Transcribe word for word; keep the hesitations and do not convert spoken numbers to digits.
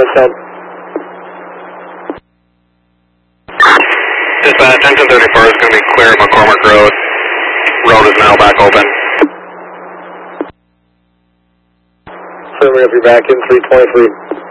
ten. Dispatch, ten ten thirty-four is going to be clear of McCormick Road. Road is now back open. Affirmative, you're back in three twenty-three.